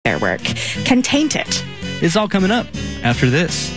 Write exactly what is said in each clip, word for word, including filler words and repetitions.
their work can taint it. It's all coming up after this.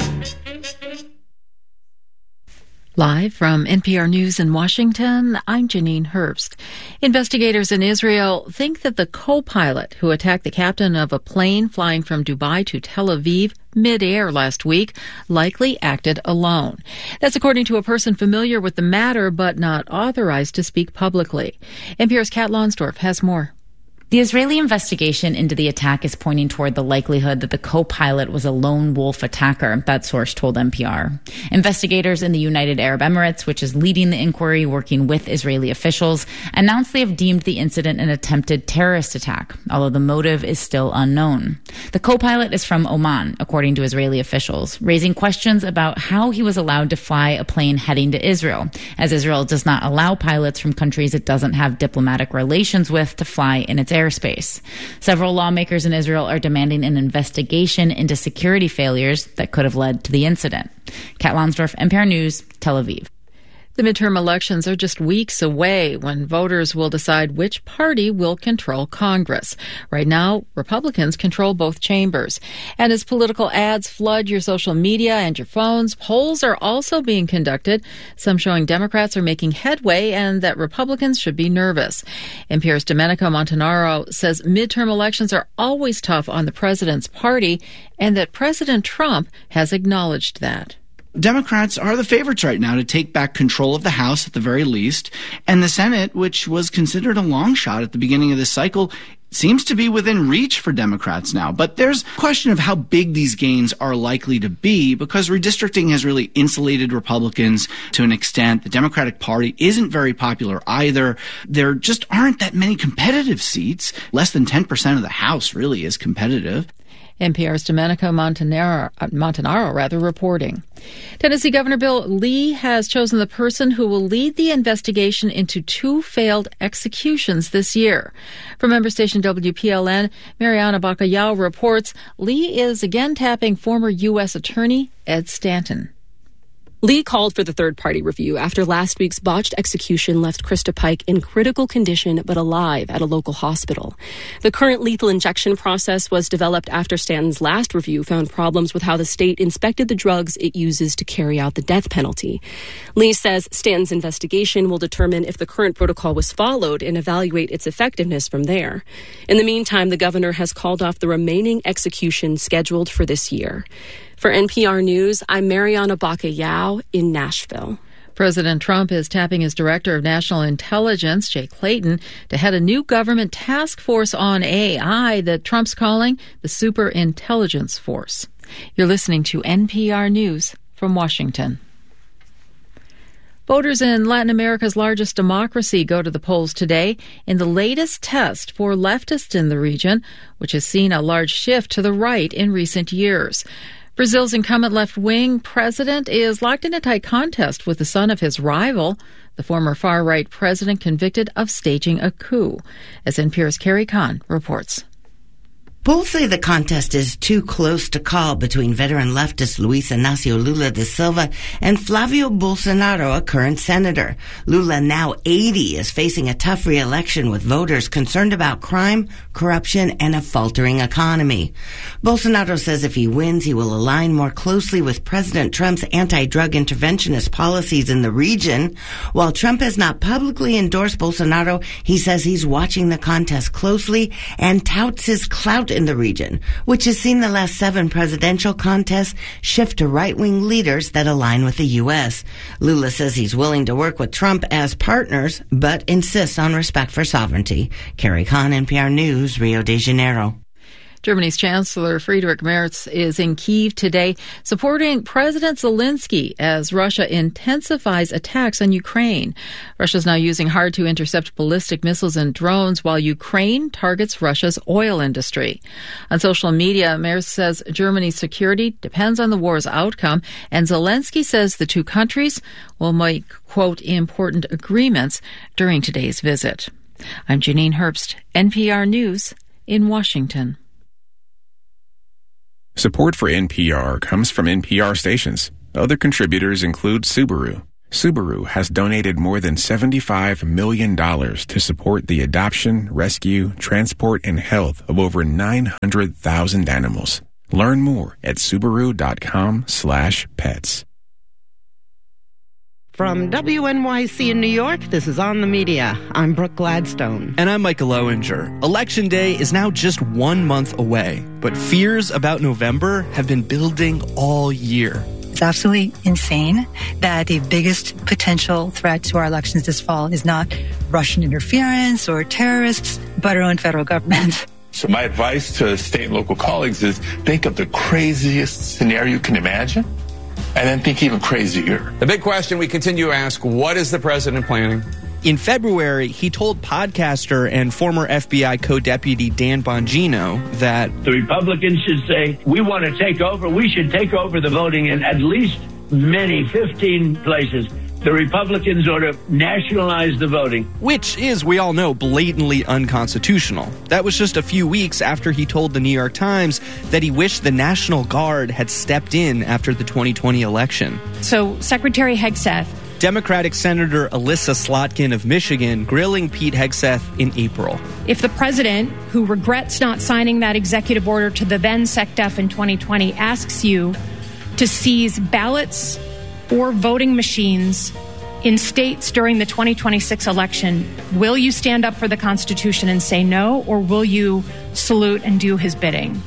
Live from N P R News in Washington, I'm Janine Herbst. Investigators in Israel think that the co-pilot who attacked the captain of a plane flying from Dubai to Tel Aviv mid-air last week likely acted alone. That's according to a person familiar with the matter but not authorized to speak publicly. N P R's Kat Lonsdorf has more. The Israeli investigation into the attack is pointing toward the likelihood that the co-pilot was a lone wolf attacker, that source told N P R. Investigators in the United Arab Emirates, which is leading the inquiry working with Israeli officials, announced they have deemed the incident an attempted terrorist attack, although the motive is still unknown. The co-pilot is from Oman, according to Israeli officials, raising questions about how he was allowed to fly a plane heading to Israel, as Israel does not allow pilots from countries it doesn't have diplomatic relations with to fly in its air airspace. Several lawmakers in Israel are demanding an investigation into security failures that could have led to the incident. Kat Lonsdorf, N P R News, Tel Aviv. The midterm elections are just weeks away when voters will decide which party will control Congress. Right now, Republicans control both chambers. And as political ads flood your social media and your phones, polls are also being conducted, some showing Democrats are making headway and that Republicans should be nervous. N P R's Domenico Montanaro says midterm elections are always tough on the president's party and that President Trump has acknowledged that. Democrats are the favorites right now to take back control of the House at the very least, and the Senate, which was considered a long shot at the beginning of this cycle, seems to be within reach for Democrats now. But there's a question of how big these gains are likely to be, because redistricting has really insulated Republicans to an extent. The Democratic Party isn't very popular either. There just aren't that many competitive seats. Less than ten percent of the House really is competitive. N P R's Domenico Montanaro, uh, Montanaro rather, reporting. Tennessee Governor Bill Lee has chosen the person who will lead the investigation into two failed executions this year. From member station W P L N, Mariana Bacallao reports Lee is again tapping former U S Attorney Ed Stanton. Lee called for the third-party review after last week's botched execution left Krista Pike in critical condition but alive at a local hospital. The current lethal injection process was developed after Stanton's last review found problems with how the state inspected the drugs it uses to carry out the death penalty. Lee says Stanton's investigation will determine if the current protocol was followed and evaluate its effectiveness from there. In the meantime, the governor has called off the remaining executions scheduled for this year. For N P R News, I'm Mariana Bacallao in Nashville. President Trump is tapping his Director of National Intelligence, Jay Clayton, to head a new government task force on A I that Trump's calling the Superintelligence Force. You're listening to N P R News from Washington. Voters in Latin America's largest democracy go to the polls today in the latest test for leftists in the region, which has seen a large shift to the right in recent years. Brazil's incumbent left-wing president is locked in a tight contest with the son of his rival, the former far-right president convicted of staging a coup, as N P R's Carrie Kahn reports. Polls say the contest is too close to call between veteran leftist Luis Inácio Lula da Silva and Flavio Bolsonaro, a current senator. Lula, now eighty, is facing a tough re-election with voters concerned about crime, corruption, and a faltering economy. Bolsonaro says if he wins, he will align more closely with President Trump's anti-drug interventionist policies in the region. While Trump has not publicly endorsed Bolsonaro, he says he's watching the contest closely and touts his clout in the region, which has seen the last seven presidential contests shift to right-wing leaders that align with the U S. Lula says he's willing to work with Trump as partners, but insists on respect for sovereignty. Carrie Kahn, N P R News, Rio de Janeiro. Germany's Chancellor Friedrich Merz is in Kyiv today, supporting President Zelensky as Russia intensifies attacks on Ukraine. Russia's now using hard-to-intercept ballistic missiles and drones, while Ukraine targets Russia's oil industry. On social media, Merz says Germany's security depends on the war's outcome, and Zelensky says the two countries will make, quote, important agreements during today's visit. I'm Janine Herbst, N P R News in Washington. Support for N P R comes from N P R stations. Other contributors include Subaru, Subaru has donated more than seventy-five million dollars to support the adoption, rescue, transport, and health of over nine hundred thousand animals. Learn more at Subaru.com slash pets. From W N Y C in New York, this is On the Media. I'm Brooke Gladstone. And I'm Michael Owinger. Election Day is now just one month away, but fears about November have been building all year. It's absolutely insane that the biggest potential threat to our elections this fall is not Russian interference or terrorists, but our own federal government. So my advice to state and local colleagues is think of the craziest scenario you can imagine, and then think even crazier. The big question we continue to ask, what is the president planning? In February, he told podcaster and former F B I co-deputy Dan Bongino that the Republicans should say, we want to take over. We should take over the voting in at least many, fifteen places. The Republicans ought to nationalize the voting. Which is, we all know, blatantly unconstitutional. That was just a few weeks after he told the New York Times that he wished the National Guard had stepped in after the twenty twenty election. So Secretary Hegseth, Democratic Senator Alyssa Slotkin of Michigan grilling Pete Hegseth in April. If the president, who regrets not signing that executive order to the then SecDef in twenty twenty, asks you to seize ballots or voting machines in states during the twenty twenty-six election, will you stand up for the Constitution and say no, or will you salute and do his bidding?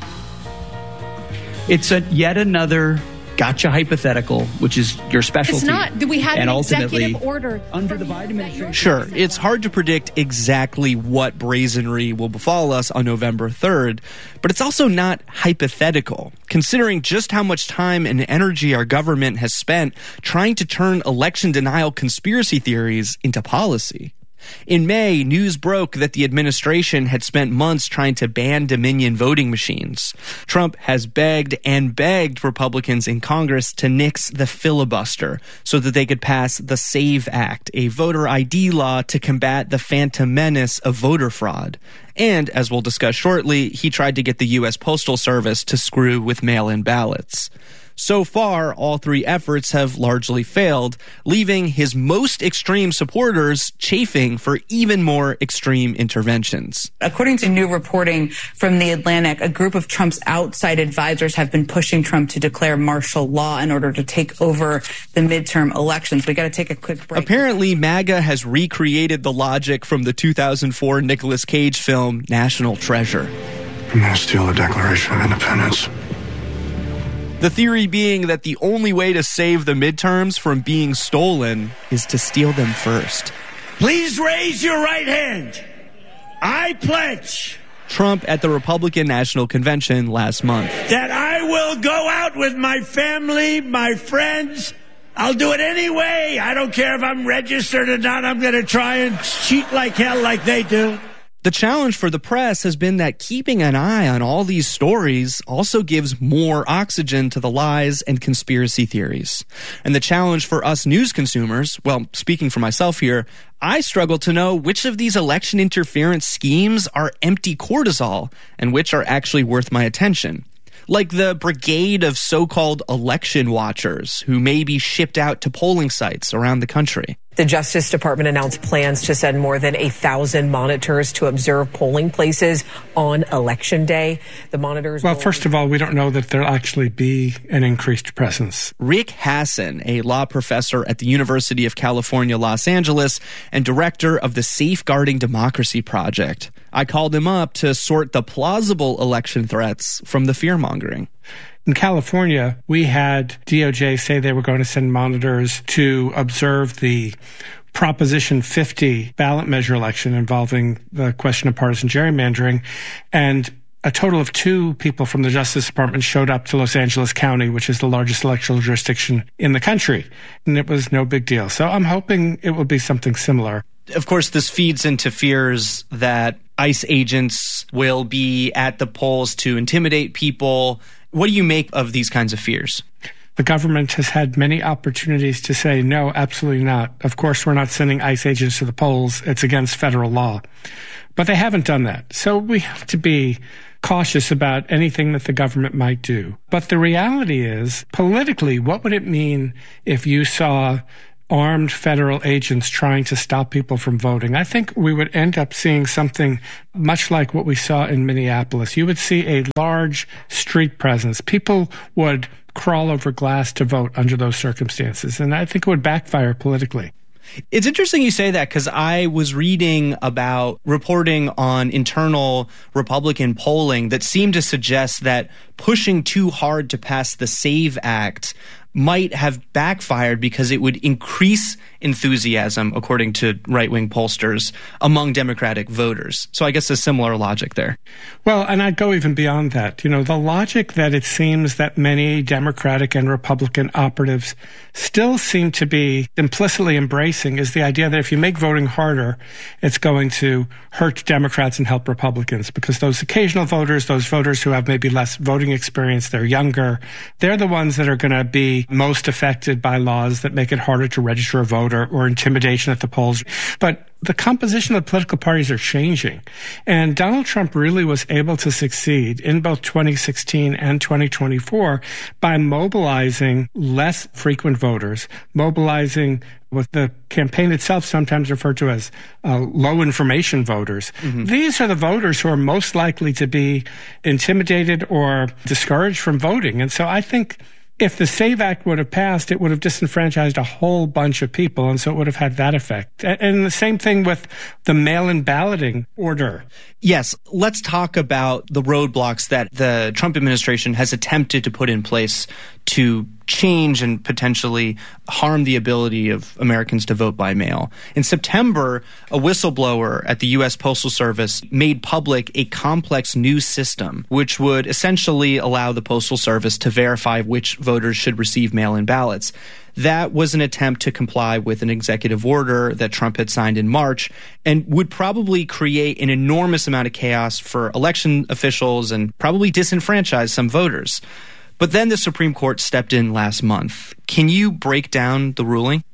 It's a yet another gotcha hypothetical, which is your specialty. It's not. We had and an executive order under the Biden administration. Sure, it's hard to predict exactly what brazenry will befall us on November third, but it's also not hypothetical, considering just how much time and energy our government has spent trying to turn election denial conspiracy theories into policy. In May, news broke that the administration had spent months trying to ban Dominion voting machines. Trump has begged and begged Republicans in Congress to nix the filibuster so that they could pass the SAVE Act, a voter I D law to combat the phantom menace of voter fraud. And, as we'll discuss shortly, he tried to get the U S Postal Service to screw with mail-in ballots. So far, all three efforts have largely failed, leaving his most extreme supporters chafing for even more extreme interventions. According to new reporting from The Atlantic, a group of Trump's outside advisors have been pushing Trump to declare martial law in order to take over the midterm elections. We got to take a quick break. Apparently, MAGA has recreated the logic from the two thousand four Nicolas Cage film National Treasure. I'm going to steal the Declaration of Independence. The theory being that the only way to save the midterms from being stolen is to steal them first. Please raise your right hand. I pledge. Trump at the Republican National Convention last month. That I will go out with my family, my friends. I'll do it anyway. I don't care if I'm registered or not. I'm going to try and cheat like hell like they do. The challenge for the press has been that keeping an eye on all these stories also gives more oxygen to the lies and conspiracy theories. And the challenge for us news consumers, well, speaking for myself here, I struggle to know which of these election interference schemes are empty cortisol and which are actually worth my attention. Like the brigade of so-called election watchers who may be shipped out to polling sites around the country. The Justice Department announced plans to send more than a thousand monitors to observe polling places on Election Day. The monitors. Well, first of all, we don't know that there'll actually be an increased presence. Rick Hasson, a law professor at the University of California, Los Angeles, and director of the Safeguarding Democracy Project. I called him up to sort the plausible election threats from the fear-mongering. In California, we had D O J say they were going to send monitors to observe the Proposition fifty ballot measure election involving the question of partisan gerrymandering, and a total of two people from the Justice Department showed up to Los Angeles County, which is the largest electoral jurisdiction in the country, and it was no big deal. So I'm hoping it will be something similar. Of course, this feeds into fears that ICE agents will be at the polls to intimidate people. What do you make of these kinds of fears? The government has had many opportunities to say, no, absolutely not. Of course, we're not sending ICE agents to the polls. It's against federal law. But they haven't done that. So we have to be cautious about anything that the government might do. But the reality is, politically, what would it mean if you saw armed federal agents trying to stop people from voting, I think we would end up seeing something much like what we saw in Minneapolis. You would see a large street presence. People would crawl over glass to vote under those circumstances, and I think it would backfire politically. It's interesting you say that, because I was reading about reporting on internal Republican polling that seemed to suggest that pushing too hard to pass the SAVE Act might have backfired because it would increase enthusiasm, according to right-wing pollsters, among Democratic voters. So I guess a similar logic there. Well, and I'd go even beyond that. You know, the logic that it seems that many Democratic and Republican operatives still seem to be implicitly embracing is the idea that if you make voting harder, it's going to hurt Democrats and help Republicans, because those occasional voters, those voters who have maybe less voting experience, they're younger, they're the ones that are going to be most affected by laws that make it harder to register a voter or intimidation at the polls. But the composition of the political parties are changing. And Donald Trump really was able to succeed in both twenty sixteen and twenty twenty-four by mobilizing less frequent voters, mobilizing what the campaign itself sometimes referred to as uh, low information voters. Mm-hmm. These are the voters who are most likely to be intimidated or discouraged from voting. And so I think if the SAVE Act would have passed, it would have disenfranchised a whole bunch of people, and so it would have had that effect. And the same thing with the mail-in balloting order. Yes, let's talk about the roadblocks that the Trump administration has attempted to put in place to change and potentially harm the ability of Americans to vote by mail. In September, a whistleblower at the U S Postal Service made public a complex new system which would essentially allow the Postal Service to verify which voters should receive mail-in ballots. That was an attempt to comply with an executive order that Trump had signed in March and would probably create an enormous amount of chaos for election officials and probably disenfranchise some voters. But then the Supreme Court stepped in last month. Can you break down the ruling?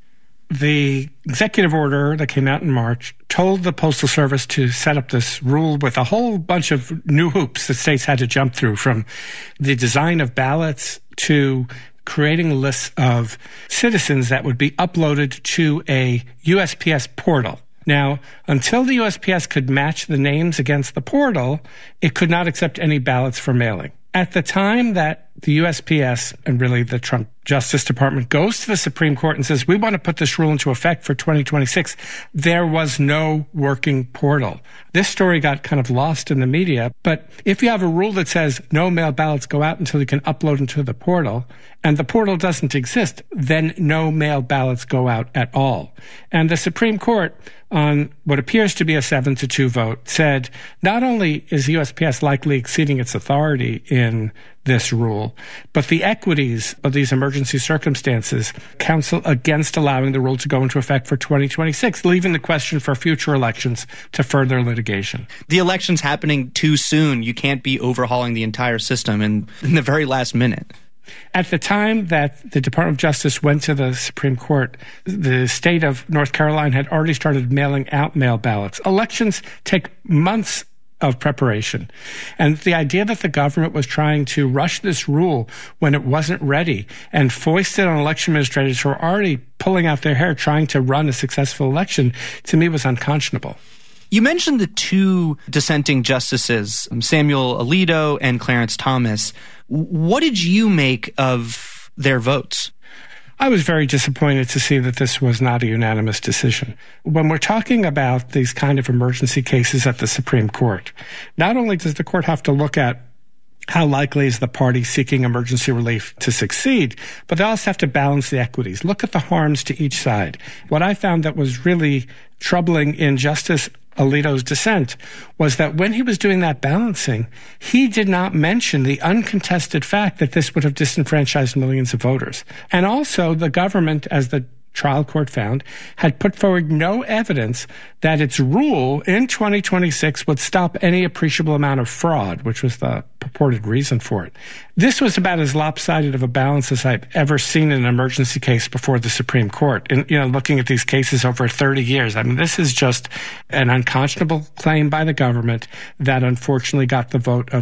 The executive order that came out in March told the Postal Service to set up this rule with a whole bunch of new hoops that states had to jump through, from the design of ballots to creating lists of citizens that would be uploaded to a U S P S portal. Now, until the U S P S could match the names against the portal, it could not accept any ballots for mailing. At the time that the U S P S and really the Trump Justice Department goes to the Supreme Court and says, we want to put this rule into effect for twenty twenty-six, there was no working portal. This story got kind of lost in the media, but if you have a rule that says no mail ballots go out until you can upload into the portal, and the portal doesn't exist, then no mail ballots go out at all. And the Supreme Court, on what appears to be a seven to two vote, said not only is U S P S likely exceeding its authority in this rule, but the equities of these emergency circumstances counsel against allowing the rule to go into effect for twenty twenty-six, leaving the question for future elections to further litigation. The election's happening too soon. You can't be overhauling the entire system in, in the very last minute. At the time that the Department of Justice went to the Supreme Court, the state of North Carolina had already started mailing out mail ballots. Elections take months of preparation. And the idea that the government was trying to rush this rule when it wasn't ready and foist it on election administrators who are already pulling out their hair trying to run a successful election, to me was unconscionable. You mentioned the two dissenting justices, Samuel Alito and Clarence Thomas. What did you make of their votes? I was very disappointed to see that this was not a unanimous decision. When we're talking about these kind of emergency cases at the Supreme Court, not only does the court have to look at how likely is the party seeking emergency relief to succeed, but they also have to balance the equities. Look at the harms to each side. What I found that was really troubling in Justice Alito's dissent was that when he was doing that balancing, he did not mention the uncontested fact that this would have disenfranchised millions of voters. And also the government, as the trial court found, had put forward no evidence that its rule in twenty twenty-six would stop any appreciable amount of fraud, which was the purported reason for it. This was about as lopsided of a balance as I've ever seen in an emergency case before the Supreme Court. And, you know, looking at these cases over thirty years, I mean, this is just an unconscionable claim by the government that unfortunately got the vote of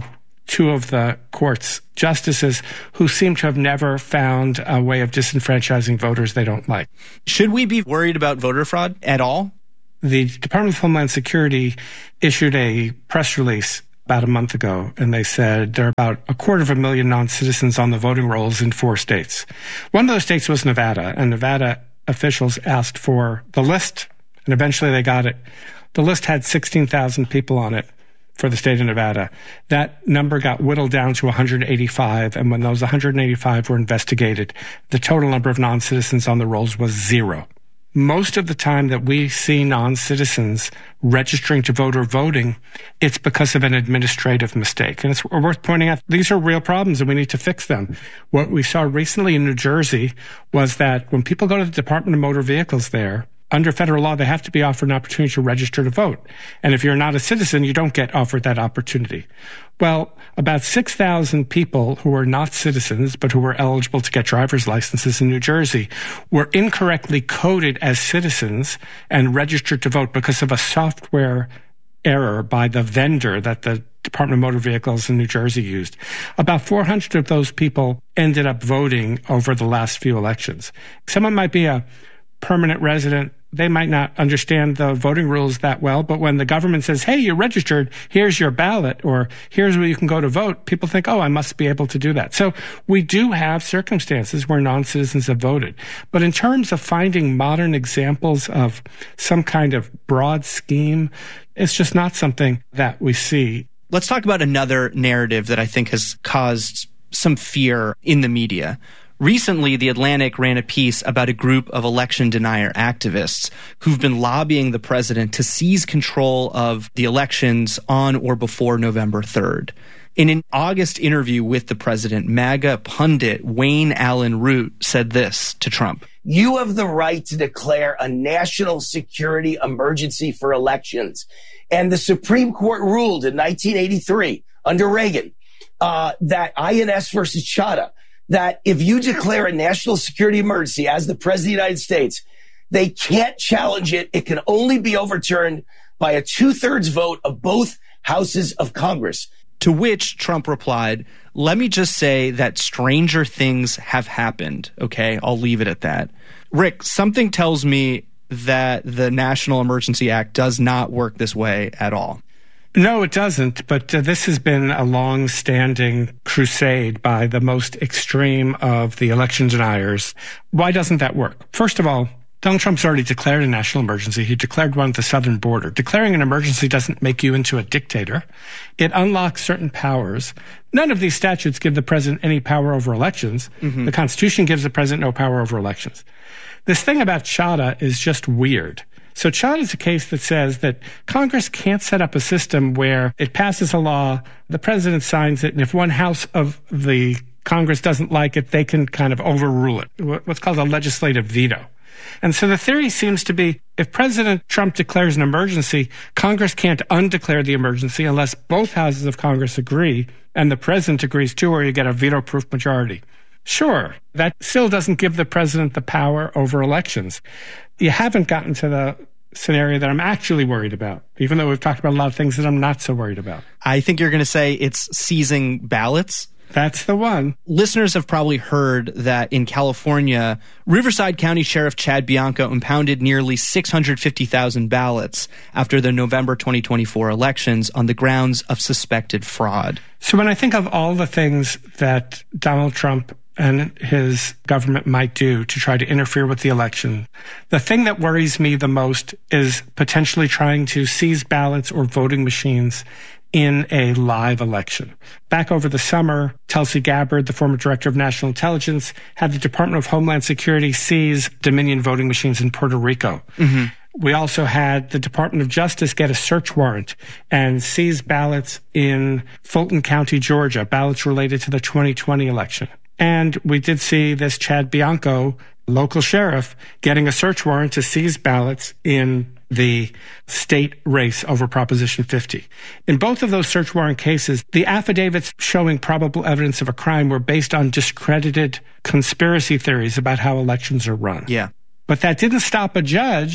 two of the court's justices who seem to have never found a way of disenfranchising voters they don't like. Should we be worried about voter fraud at all? The Department of Homeland Security issued a press release about a month ago, and they said there are about a quarter of a million non-citizens on the voting rolls in four states. One of those states was Nevada, and Nevada officials asked for the list, and eventually they got it. The list had sixteen thousand people on it for the state of Nevada. That number got whittled down to one hundred eighty-five, and when those one hundred eighty-five were investigated, the total number of non-citizens on the rolls was zero. Most of the time that we see non-citizens registering to vote or voting, it's because of an administrative mistake. And it's worth pointing out, these are real problems and we need to fix them. What we saw recently in New Jersey was that when people go to the Department of Motor Vehicles there, under federal law, they have to be offered an opportunity to register to vote. And if you're not a citizen, you don't get offered that opportunity. Well, about six thousand people who were not citizens, but who were eligible to get driver's licenses in New Jersey, were incorrectly coded as citizens and registered to vote because of a software error by the vendor that the Department of Motor Vehicles in New Jersey used. About four hundred of those people ended up voting over the last few elections. Someone might be a permanent resident. They might not understand the voting rules that well, but when the government says, hey, you're registered, here's your ballot, or here's where you can go to vote, people think, oh, I must be able to do that. So we do have circumstances where non-citizens have voted. But in terms of finding modern examples of some kind of broad scheme, it's just not something that we see. Let's talk about another narrative that I think has caused some fear in the media. Recently, The Atlantic ran a piece about a group of election denier activists who've been lobbying the president to seize control of the elections on or before November third. In an August interview with the president, MAGA pundit Wayne Allen Root said this to Trump. You have the right to declare a national security emergency for elections. And the Supreme Court ruled in nineteen eighty-three under Reagan uh, that I N S versus Chadha, that if you declare a national security emergency as the president of the United States, they can't challenge it. It can only be overturned by a two-thirds vote of both houses of Congress. To which Trump replied, let me just say that stranger things have happened. Okay, I'll leave it at that. Rick, something tells me that the National Emergency Act does not work this way at all. No, it doesn't. But uh, this has been a long-standing crusade by the most extreme of the election deniers. Why doesn't that work? First of all, Donald Trump's already declared a national emergency. He declared one at the southern border. Declaring an emergency doesn't make you into a dictator. It unlocks certain powers. None of these statutes give the president any power over elections. Mm-hmm. The Constitution gives the president no power over elections. This thing about Chadha is just weird. So Chadha is a case that says that Congress can't set up a system where it passes a law, the president signs it, and if one house of the Congress doesn't like it, they can kind of overrule it, what's called a legislative veto. And so the theory seems to be if President Trump declares an emergency, Congress can't undeclare the emergency unless both houses of Congress agree and the president agrees too, or you get a veto-proof majority. Sure, that still doesn't give the president the power over elections. You haven't gotten to the scenario that I'm actually worried about, even though we've talked about a lot of things that I'm not so worried about. I think you're going to say it's seizing ballots. That's the one. Listeners have probably heard that in California, Riverside County Sheriff Chad Bianco impounded nearly six hundred fifty thousand ballots after the November twenty twenty-four elections on the grounds of suspected fraud. So when I think of all the things that Donald Trump and his government might do to try to interfere with the election, the thing that worries me the most is potentially trying to seize ballots or voting machines in a live election. Back over the summer, Tulsi Gabbard, the former director of national intelligence, had the Department of Homeland Security seize Dominion voting machines in Puerto Rico. Mm-hmm. We also had the Department of Justice get a search warrant and seize ballots in Fulton County, Georgia, ballots related to the twenty twenty election. And we did see this Chad Bianco, local sheriff, getting a search warrant to seize ballots in the state race over Proposition fifty. In both of those search warrant cases, the affidavits showing probable evidence of a crime were based on discredited conspiracy theories about how elections are run. Yeah. But that didn't stop a judge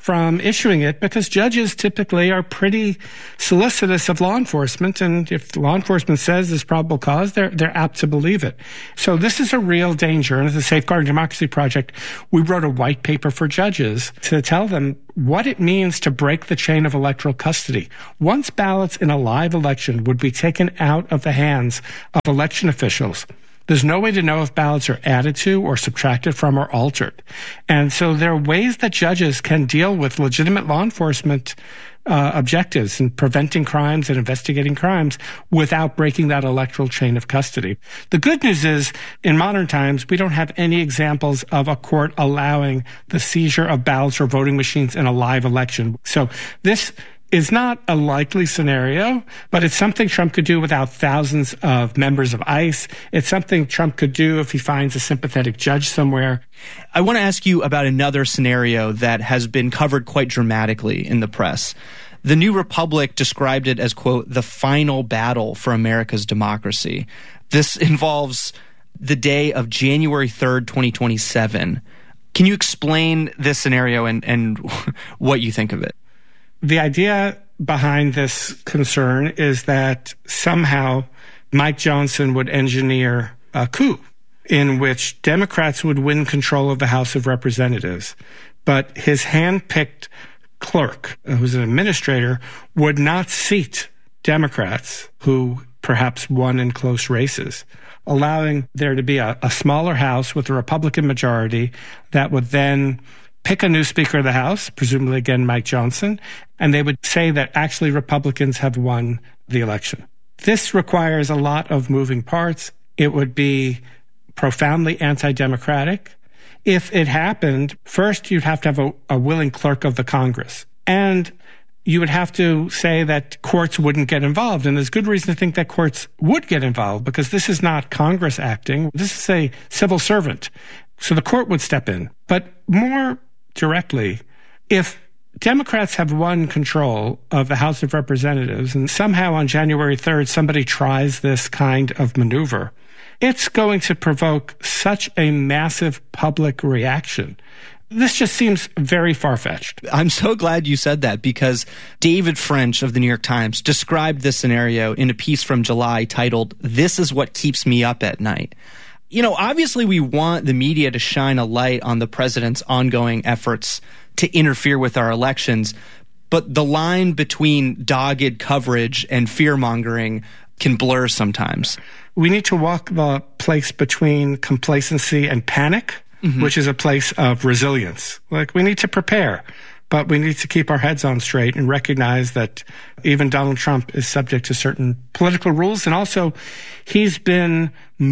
from issuing it because judges typically are pretty solicitous of law enforcement. And if law enforcement says there's probable cause, they're, they're apt to believe it. So this is a real danger. And as the Safeguarding Democracy Project, we wrote a white paper for judges to tell them what it means to break the chain of electoral custody. Once ballots in a live election would be taken out of the hands of election officials, there's no way to know if ballots are added to or subtracted from or altered. And so there are ways that judges can deal with legitimate law enforcement uh, objectives in preventing crimes and investigating crimes without breaking that electoral chain of custody. The good news is, in modern times, we don't have any examples of a court allowing the seizure of ballots or voting machines in a live election. So this is not a likely scenario, but it's something Trump could do without thousands of members of ICE. It's something Trump could do if he finds a sympathetic judge somewhere. I want to ask you about another scenario that has been covered quite dramatically in the press. The New Republic described it as, quote, the final battle for America's democracy. This involves the day of January third, twenty twenty-seven. Can you explain this scenario and, and what you think of it? The idea behind this concern is that somehow Mike Johnson would engineer a coup in which Democrats would win control of the House of Representatives, but his hand-picked clerk, who's an administrator, would not seat Democrats who perhaps won in close races, allowing there to be a, a smaller House with a Republican majority that would then pick a new Speaker of the House, presumably again Mike Johnson, and they would say that actually Republicans have won the election. This requires a lot of moving parts. It would be profoundly anti-democratic. If it happened, first you'd have to have a, a willing clerk of the Congress. And you would have to say that courts wouldn't get involved. And there's good reason to think that courts would get involved because this is not Congress acting. This is a civil servant. So the court would step in. But more directly, if Democrats have won control of the House of Representatives and somehow on January third somebody tries this kind of maneuver, it's going to provoke such a massive public reaction. This just seems very far-fetched. I'm so glad you said that because David French of the New York Times described this scenario in a piece from July titled, "This is What Keeps Me Up at Night." You know, obviously we want the media to shine a light on the president's ongoing efforts to interfere with our elections, but the line between dogged coverage and fear-mongering can blur sometimes. We need to walk the place between complacency and panic, mm-hmm. which is a place of resilience. Like, we need to prepare, but we need to keep our heads on straight and recognize that even Donald Trump is subject to certain political rules. And also, he's been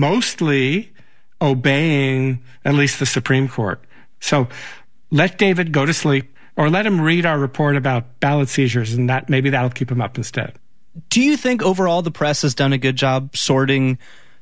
mostly obeying at least the Supreme Court. So let David go to sleep or let him read our report about ballot seizures, and that maybe that'll keep him up instead. Do you think overall the press has done a good job sorting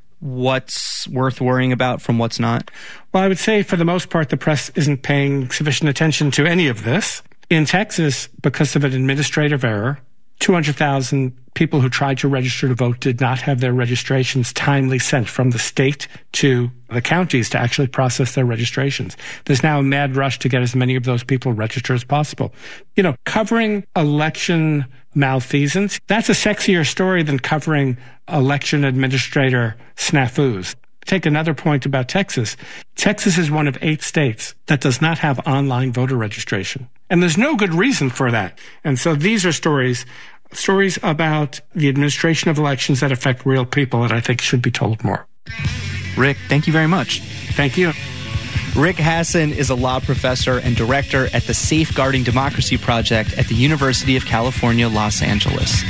what's worth worrying about from what's not? Well, I would say for the most part, the press isn't paying sufficient attention to any of this. In Texas, because of an administrative error, two hundred thousand people who tried to register to vote did not have their registrations timely sent from the state to the counties to actually process their registrations. There's now a mad rush to get as many of those people registered as possible. You know, covering election malfeasance, that's a sexier story than covering election administrator snafus. Take another point about Texas. Texas is one of eight states that does not have online voter registration. And there's no good reason for that. And so these are stories, stories about the administration of elections that affect real people that I think should be told more. Rick, thank you very much. Thank you. Rick Hasen is a law professor and director at the Safeguarding Democracy Project at the University of California, Los Angeles.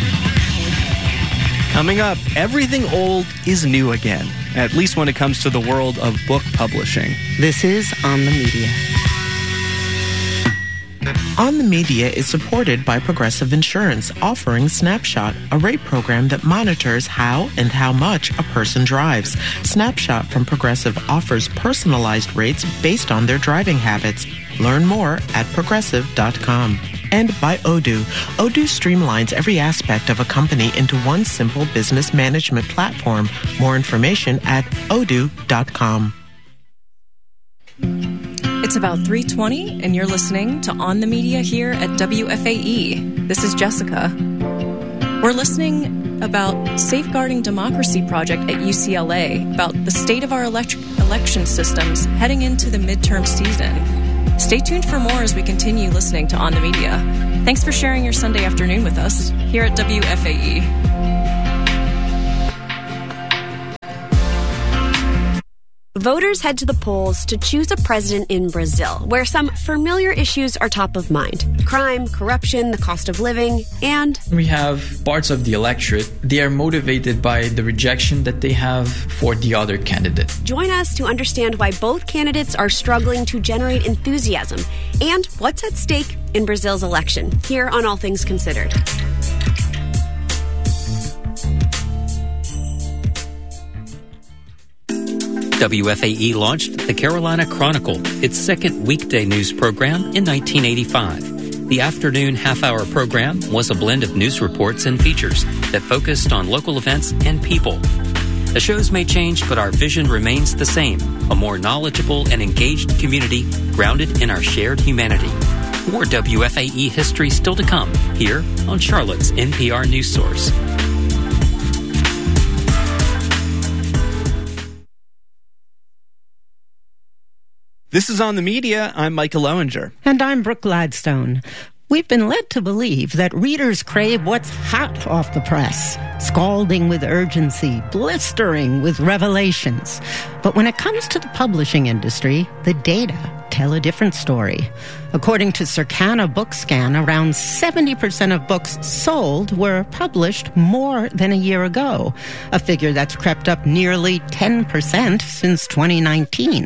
Coming up, everything old is new again, at least when it comes to the world of book publishing. This is On the Media. On the Media is supported by Progressive Insurance, offering Snapshot, a rate program that monitors how and how much a person drives. Snapshot from Progressive offers personalized rates based on their driving habits. Learn more at progressive dot com. And by Odoo. Odoo streamlines every aspect of a company into one simple business management platform. More information at odoo dot com. It's about three twenty, and you're listening to On the Media here at W F A E. This is Jessica. We're listening about Safeguarding Democracy Project at U C L A, about the state of our elect- election systems heading into the midterm season. Stay tuned for more as we continue listening to On the Media. Thanks for sharing your Sunday afternoon with us here at W F A E. Voters head to the polls to choose a president in Brazil, where some familiar issues are top of mind. Crime, corruption, the cost of living, and... We have parts of the electorate. They are motivated by the rejection that they have for the other candidate. Join us to understand why both candidates are struggling to generate enthusiasm and what's at stake in Brazil's election, here on All Things Considered. W F A E launched the Carolina Chronicle, its second weekday news program, in nineteen eighty-five. The afternoon half-hour program was a blend of news reports and features that focused on local events and people. The shows may change, but our vision remains the same, a more knowledgeable and engaged community grounded in our shared humanity. More W F A E history still to come here on Charlotte's N P R News Source. This is On the Media. I'm Michael Lowinger. And I'm Brooke Gladstone. We've been led to believe that readers crave what's hot off the press, scalding with urgency, blistering with revelations. But when it comes to the publishing industry, the data tell a different story. According to Circana BookScan, around seventy percent of books sold were published more than a year ago, a figure that's crept up nearly ten percent since twenty nineteen.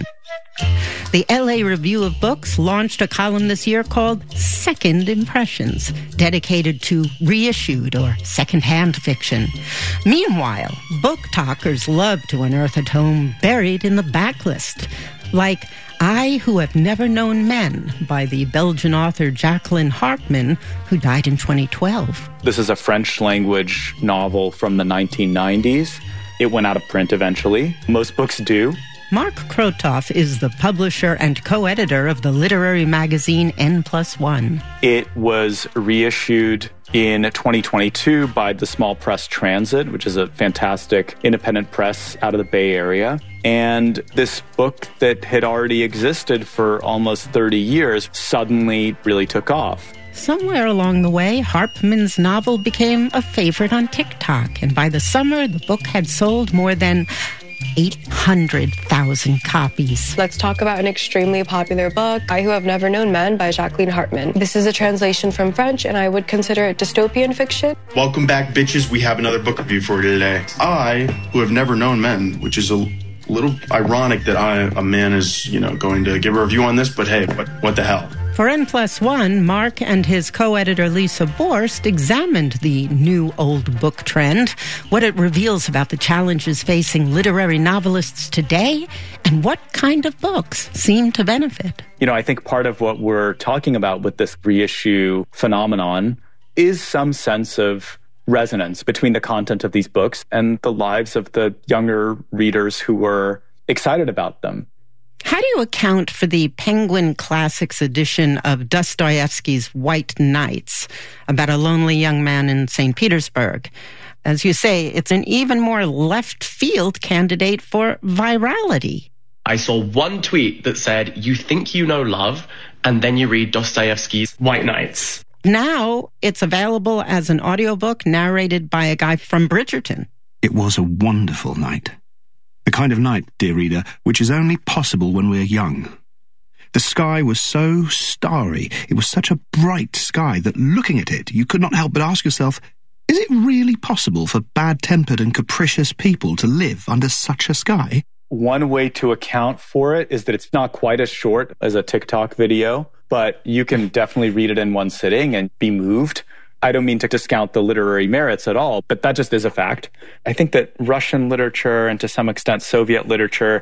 The L A Review of Books launched a column this year called Second Impressions, dedicated to reissued or secondhand fiction. Meanwhile, book talkers love to unearth a tome buried in the backlist, like I Who Have Never Known Men by the Belgian author Jacqueline Hartman, who died in twenty twelve. This is a French-language novel from the nineteen nineties. It went out of print eventually. Most books do. Mark Krotoff is the publisher and co-editor of the literary magazine N plus one. It was reissued in twenty twenty-two by the Small Press Transit, which is a fantastic independent press out of the Bay Area. And this book that had already existed for almost thirty years suddenly really took off. Somewhere along the way, Hartman's novel became a favorite on TikTok, and by the summer, the book had sold more than eight hundred thousand copies. Let's talk about an extremely popular book, I Who Have Never Known Men by Jacqueline Hartman. This is a translation from French, and I would consider it dystopian fiction. Welcome back, bitches. We have another book review for you today. I Who Have Never Known Men, which is a little ironic that I, a man, is, you know, going to give a review on this, but hey, what, what the hell? For N plus one, Mark and his co-editor Lisa Borst examined the new old book trend, what it reveals about the challenges facing literary novelists today, and what kind of books seem to benefit. You know, I think part of what we're talking about with this reissue phenomenon is some sense of resonance between the content of these books and the lives of the younger readers who were excited about them. How do you account for the Penguin Classics edition of Dostoevsky's White Nights, about a lonely young man in Saint Petersburg? As you say, it's an even more left-field candidate for virality. I saw one tweet that said, you think you know love, and then you read Dostoevsky's White Nights. Now it's available as an audiobook narrated by a guy from Bridgerton. It was a wonderful night. The kind of night, dear reader, which is only possible when we're young. The sky was so starry, it was such a bright sky that looking at it, you could not help but ask yourself, is it really possible for bad-tempered and capricious people to live under such a sky? One way to account for it is that it's not quite as short as a TikTok video, but you can definitely read it in one sitting and be moved. I don't mean to discount the literary merits at all, but that just is a fact. I think that Russian literature and to some extent Soviet literature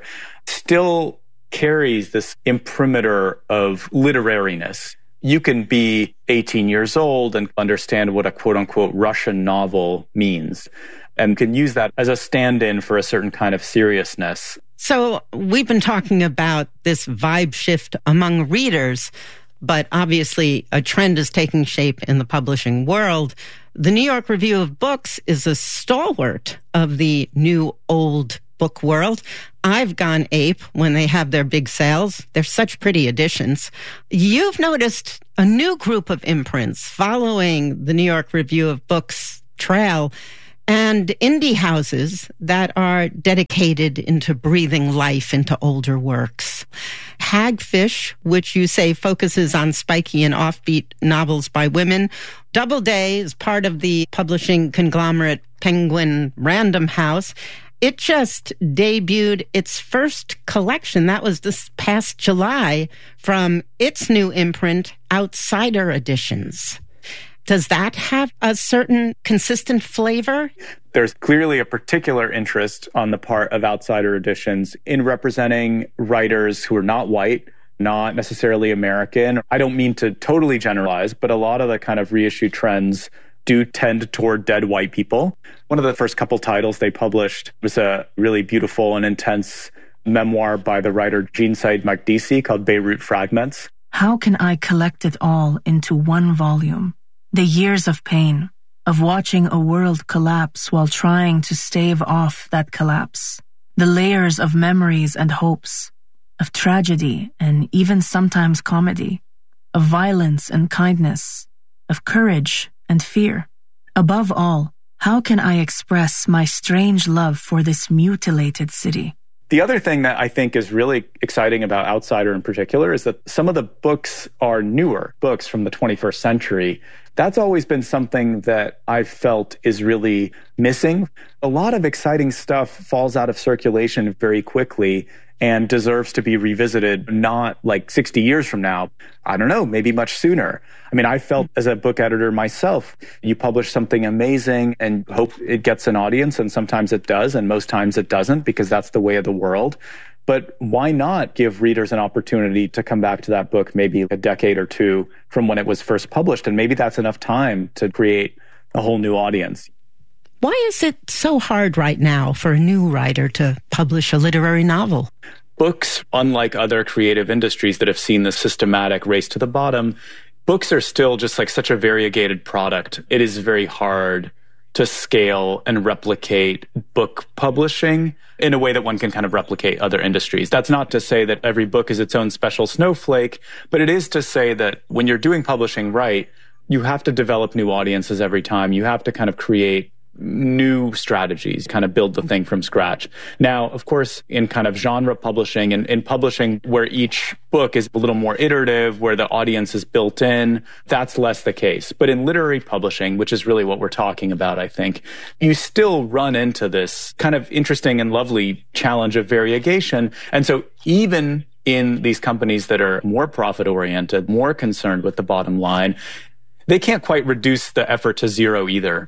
still carries this imprimatur of literariness. You can be eighteen years old and understand what a quote-unquote Russian novel means and can use that as a stand-in for a certain kind of seriousness. So we've been talking about this vibe shift among readers, but obviously a trend is taking shape in the publishing world. The New York Review of Books is a stalwart of the new old book world. I've gone ape when they have their big sales. They're such pretty editions. You've noticed a new group of imprints following the New York Review of Books trail, and indie houses that are dedicated into breathing life into older works. Hagfish, which you say focuses on spiky and offbeat novels by women. Doubleday is part of the publishing conglomerate Penguin Random House. It just debuted its first collection. That was this past July from its new imprint, Outsider Editions. Does that have a certain consistent flavor? There's clearly a particular interest on the part of Outsider Editions in representing writers who are not white, not necessarily American. I don't mean to totally generalize, but a lot of the kind of reissue trends do tend toward dead white people. One of the first couple titles they published was a really beautiful and intense memoir by the writer Jean Said Makdisi called Beirut Fragments. How can I collect it all into one volume? The years of pain, of watching a world collapse while trying to stave off that collapse. The layers of memories and hopes, of tragedy and even sometimes comedy, of violence and kindness, of courage and fear. Above all, how can I express my strange love for this mutilated city? The other thing that I think is really exciting about Outsider in particular is that some of the books are newer books from the twenty-first century. That's always been something that I've felt is really missing. A lot of exciting stuff falls out of circulation very quickly and deserves to be revisited, not like sixty years from now. I don't know, maybe much sooner. I mean, I felt as a book editor myself, you publish something amazing and hope it gets an audience, and sometimes it does, and most times it doesn't, because that's the way of the world. But why not give readers an opportunity to come back to that book maybe a decade or two from when it was first published? And maybe that's enough time to create a whole new audience. Why is it so hard right now for a new writer to publish a literary novel? Books, unlike other creative industries that have seen the systematic race to the bottom, books are still just like such a variegated product. It is very hard to scale and replicate book publishing in a way that one can kind of replicate other industries. That's not to say that every book is its own special snowflake, but it is to say that when you're doing publishing right, you have to develop new audiences every time. You have to kind of create new strategies, kind of build the thing from scratch. Now, of course, in kind of genre publishing and in publishing where each book is a little more iterative, where the audience is built in, that's less the case. But in literary publishing, which is really what we're talking about, I think, you still run into this kind of interesting and lovely challenge of variegation. And so even in these companies that are more profit-oriented, more concerned with the bottom line, they can't quite reduce the effort to zero either.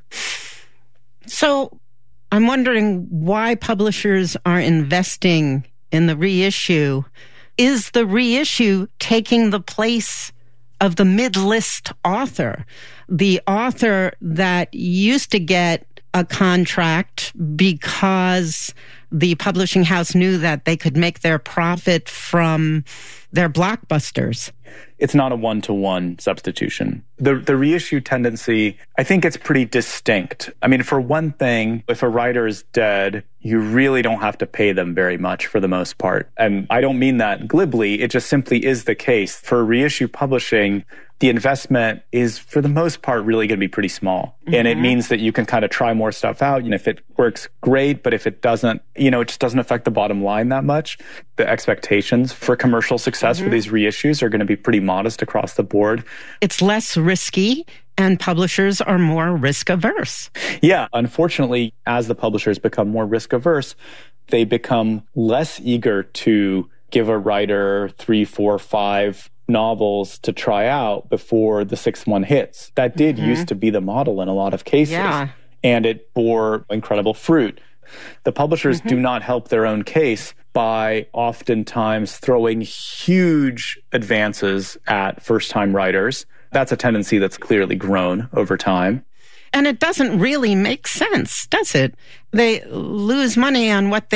So I'm wondering why publishers are investing in the reissue. Is the reissue taking the place of the mid-list author, the author that used to get a contract because the publishing house knew that they could make their profit from their blockbusters? It's not a one-to-one substitution. The the reissue tendency, I think it's pretty distinct. I mean, for one thing, if a writer is dead, you really don't have to pay them very much for the most part. And I don't mean that glibly. It just simply is the case. For reissue publishing, the investment is, for the most part, really going to be pretty small. Mm-hmm. And it means that you can kind of try more stuff out. And if it works, great. But if it doesn't, you know, it just doesn't affect the bottom line that much. The expectations for commercial success mm-hmm. for these reissues are going to be pretty modest across the board. It's less risky, and publishers are more risk averse. Yeah. Unfortunately, as the publishers become more risk averse, they become less eager to give a writer three, four, five novels to try out before the sixth one hits. That did mm-hmm. used to be the model in a lot of cases. Yeah. And it bore incredible fruit. The publishers mm-hmm. do not help their own case by oftentimes throwing huge advances at first-time writers. That's a tendency that's clearly grown over time. And it doesn't really make sense, does it? They lose money on what they're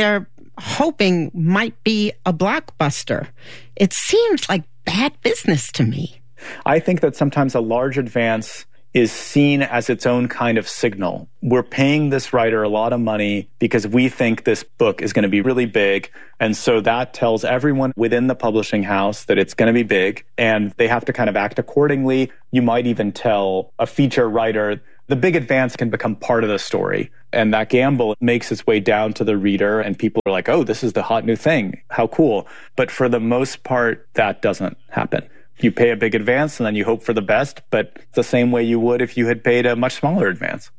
hoping might be a blockbuster. It seems like bad business to me. I think that sometimes a large advance is seen as its own kind of signal. We're paying this writer a lot of money because we think this book is going to be really big. And so that tells everyone within the publishing house that it's going to be big, and they have to kind of act accordingly. You might even tell a feature writer, the big advance can become part of the story. And that gamble makes its way down to the reader, and people are like, oh, this is the hot new thing. How cool. But for the most part, that doesn't happen. You pay a big advance and then you hope for the best, but it's the same way you would if you had paid a much smaller advance.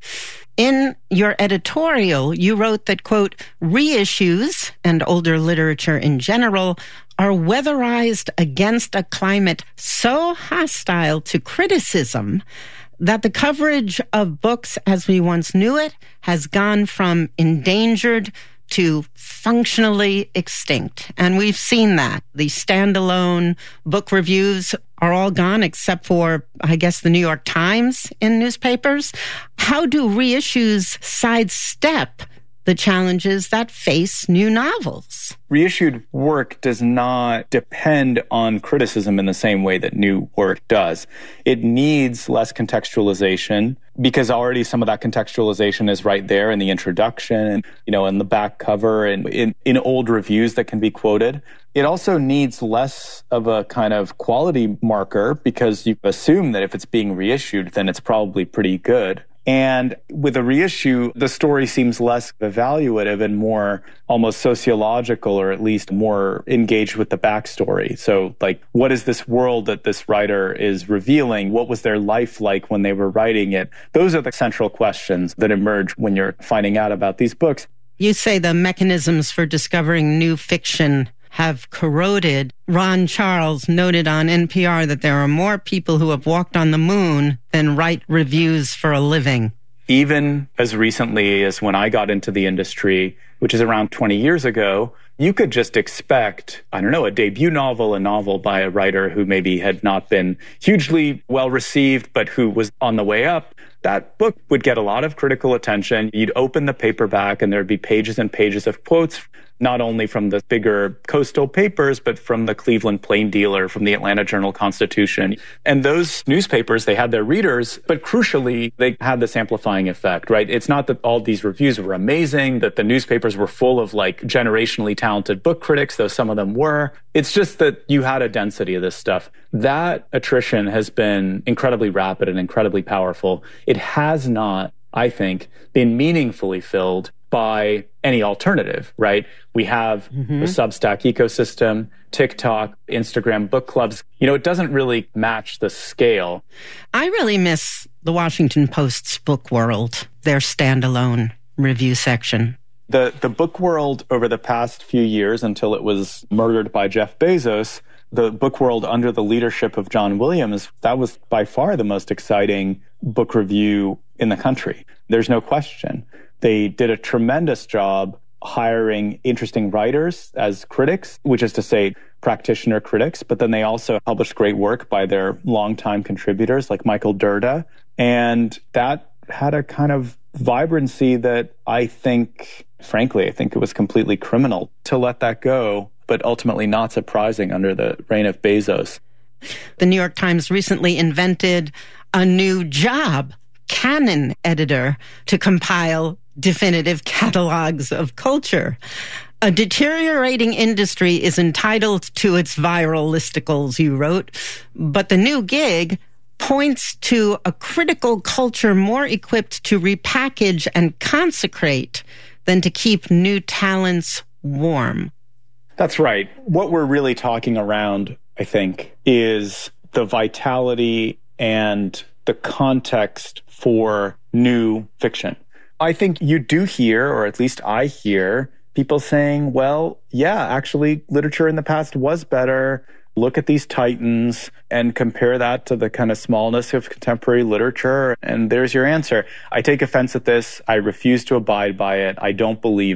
In your editorial, you wrote that, quote, reissues and older literature in general are weatherized against a climate so hostile to criticism that the coverage of books as we once knew it has gone from endangered to functionally extinct. And we've seen that. The standalone book reviews are all gone except for, I guess, the New York Times in newspapers. How do reissues sidestep the challenges that face new novels? Reissued work does not depend on criticism in the same way that new work does. It needs less contextualization because already some of that contextualization is right there in the introduction and, you know, in the back cover and in, in old reviews that can be quoted. It also needs less of a kind of quality marker because you assume that if it's being reissued, then it's probably pretty good. And with a reissue, the story seems less evaluative and more almost sociological, or at least more engaged with the backstory. So, like, what is this world that this writer is revealing? What was their life like when they were writing it? Those are the central questions that emerge when you're finding out about these books. You say the mechanisms for discovering new fiction have corroded. Ron Charles noted on N P R that there are more people who have walked on the moon than write reviews for a living. Even as recently as when I got into the industry, which is around twenty years ago, you could just expect, I don't know, a debut novel, a novel by a writer who maybe had not been hugely well received, but who was on the way up. That book would get a lot of critical attention. You'd open the paperback and there'd be pages and pages of quotes, not only from the bigger coastal papers, but from the Cleveland Plain Dealer, from the Atlanta Journal-Constitution. And those newspapers, they had their readers, but crucially, they had this amplifying effect, right? It's not that all these reviews were amazing, that the newspapers were full of like generationally talented book critics, though some of them were. It's just that you had a density of this stuff. That attrition has been incredibly rapid and incredibly powerful. It has not, I think, been meaningfully filled by any alternative, right? We have mm-hmm. the Substack ecosystem, TikTok, Instagram book clubs. You know, it doesn't really match the scale. I really miss the Washington Post's Book World, their standalone review section. The the Book World over the past few years, until it was murdered by Jeff Bezos, the Book World under the leadership of John Williams, that was by far the most exciting book review in the country. There's no question. They did a tremendous job hiring interesting writers as critics, which is to say practitioner critics, but then they also published great work by their longtime contributors like Michael Dirda. And that had a kind of vibrancy that I think, frankly, I think it was completely criminal to let that go, but ultimately not surprising under the reign of Bezos. The New York Times recently invented a new job, canon editor, to compile definitive catalogs of culture. A deteriorating industry is entitled to its viral listicles, you wrote, but the new gig points to a critical culture more equipped to repackage and consecrate than to keep new talents warm. That's right. What we're really talking around, I think, is the vitality and the context for new fiction. I think you do hear, or at least I hear, people saying, well, yeah, actually, literature in the past was better. Look at these titans and compare that to the kind of smallness of contemporary literature. And there's your answer. I take offense at this. I refuse to abide by it. I don't believe it.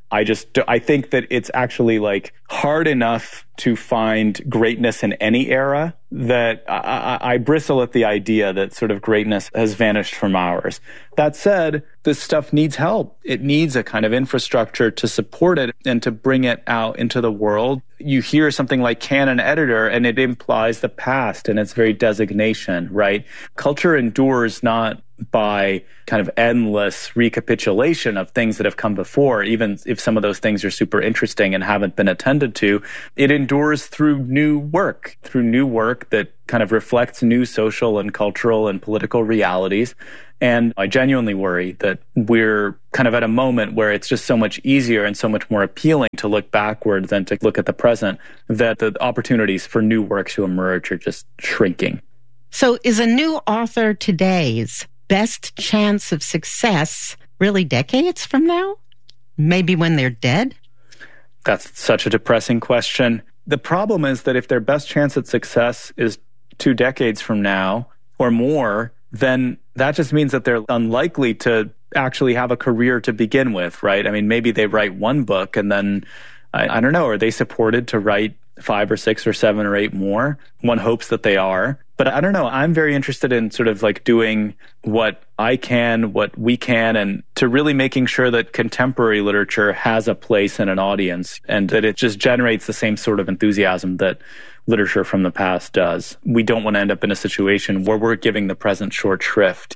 I just, I think that it's actually like hard enough to find greatness in any era that I, I, I bristle at the idea that sort of greatness has vanished from ours. That said, this stuff needs help. It needs a kind of infrastructure to support it and to bring it out into the world. You hear something like canon editor and it implies the past and its very designation, right? Culture endures not by kind of endless recapitulation of things that have come before, even if some of those things are super interesting and haven't been attended to. It endures through new work, through new work that kind of reflects new social and cultural and political realities. And I genuinely worry that we're kind of at a moment where it's just so much easier and so much more appealing to look backward than to look at the present, that the opportunities for new work to emerge are just shrinking. So is a new author today's best chance of success really decades from now? Maybe when they're dead? That's such a depressing question. The problem is that if their best chance at success is two decades from now or more, then that just means that they're unlikely to actually have a career to begin with, right? I mean, maybe they write one book and then, I, I don't know, are they supported to write five or six or seven or eight more? One hopes that they are. But I don't know. I'm very interested in sort of like doing what I can, what we can, and to really making sure that contemporary literature has a place and an audience, and that it just generates the same sort of enthusiasm that literature from the past does. We don't want to end up in a situation where we're giving the present short shrift.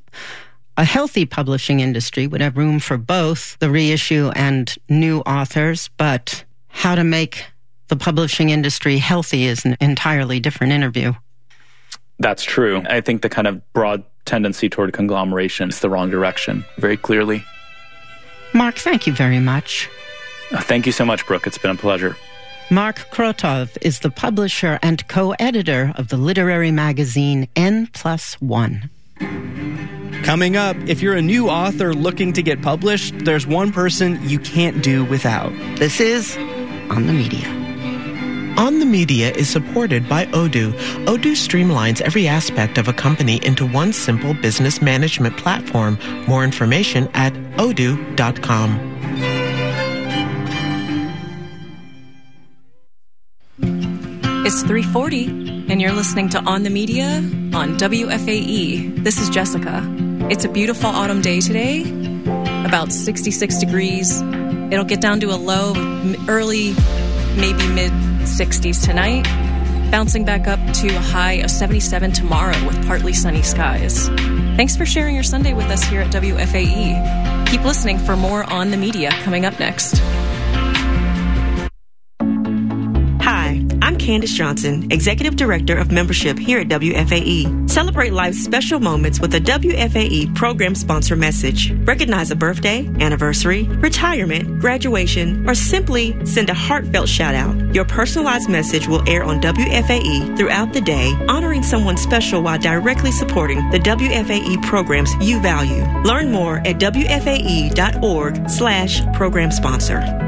A healthy publishing industry would have room for both the reissue and new authors, but how to make the publishing industry healthy is an entirely different interview. That's true. I think the kind of broad tendency toward conglomeration is the wrong direction, very clearly. Mark, thank you very much. Thank you so much, Brooke. It's been a pleasure. Mark Krotov is the publisher and co-editor of the literary magazine N plus one. Coming up, if you're a new author looking to get published, there's one person you can't do without. This is On the Media. On the Media is supported by Odoo. Odoo streamlines every aspect of a company into one simple business management platform. More information at odoo dot com. It's three forty, and you're listening to On the Media on W F A E. This is Jessica. It's a beautiful autumn day today, about sixty-six degrees. It'll get down to a low early, maybe mid-sixties tonight, bouncing back up to a high of seventy-seven tomorrow with partly sunny skies. Thanks for sharing your Sunday with us here at W F A E. Keep listening for more On the Media coming up next. I'm Candace Johnson, Executive Director of Membership here at W F A E. Celebrate life's special moments with a W F A E program sponsor message. Recognize a birthday, anniversary, retirement, graduation, or simply send a heartfelt shout out. Your personalized message will air on W F A E throughout the day, honoring someone special while directly supporting the W F A E programs you value. Learn more at W F A E dot org slash program sponsor.